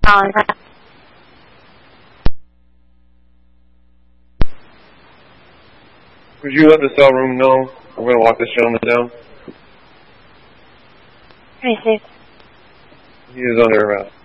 calling. Would you let the cell room know we're going to lock this gentleman down? Hey, Steve. He is under arrest.